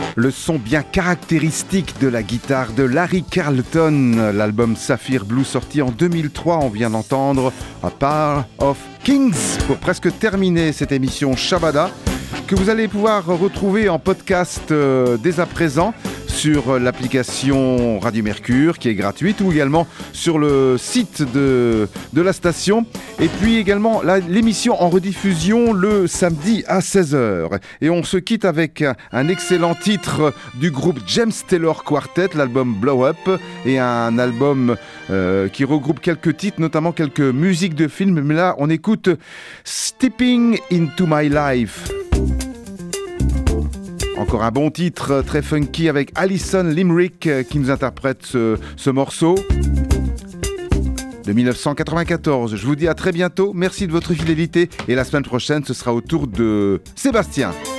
Le son bien caractéristique de la guitare de Larry Carlton, l'album Sapphire Blue sorti en 2003, on vient d'entendre A Pair of Kings pour presque terminer cette émission Shabada que vous allez pouvoir retrouver en podcast dès à présent sur l'application Radio Mercure qui est gratuite ou également sur le site de la station et puis également l'émission en rediffusion le samedi à 16h. Et on se quitte avec un excellent titre du groupe James Taylor Quartet, l'album Blow Up, et un album qui regroupe quelques titres, notamment quelques musiques de films. Mais là, on écoute Stepping Into My Life. Encore un bon titre très funky avec Alison Limerick qui nous interprète ce morceau de 1994. Je vous dis à très bientôt, merci de votre fidélité et la semaine prochaine ce sera au tour de Sébastien.